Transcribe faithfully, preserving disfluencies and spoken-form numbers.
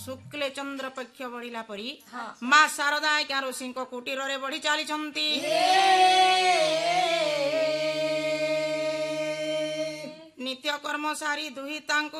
शुक्ले चंद्र पक्ष बढ़िला परी माँ शारदा आज्ञा ऋषि कुटीर रे बढ़ी चली नित्य कर्म सारी दुहिता